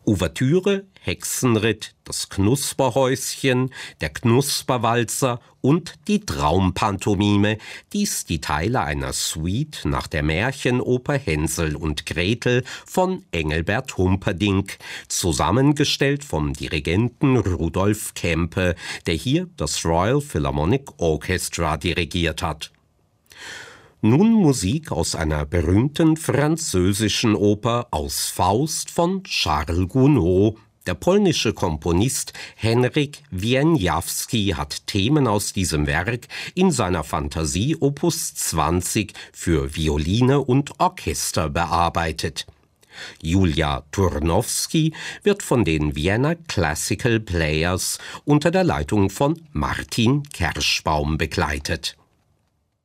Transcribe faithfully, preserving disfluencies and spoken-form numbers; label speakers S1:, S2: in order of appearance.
S1: Ouvertüre, Hexenritt, das Knusperhäuschen, der Knusperwalzer und die Traumpantomime, dies die Teile einer Suite nach der Märchenoper Hänsel und Gretel von Engelbert Humperdinck, zusammengestellt vom Dirigenten Rudolf Kempe, der hier das Royal Philharmonic Orchestra dirigiert hat. Nun Musik aus einer berühmten französischen Oper aus Faust von Charles Gounod. Der polnische Komponist Henryk Wieniawski hat Themen aus diesem Werk in seiner Fantasie Opus zwanzig für Violine und Orchester bearbeitet. Julia Turnowski wird von den Vienna Classical Players unter der Leitung von Martin Kerschbaum begleitet.